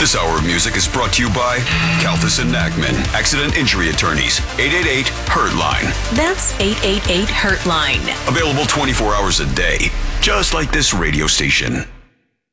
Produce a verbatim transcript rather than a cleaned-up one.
This hour of music is brought to you by Kalthus and Nachman, Accident Injury Attorneys, eight eight eight, hurt-line. That's eight eight eight, hurt-line. Available twenty-four hours a day, just like this radio station.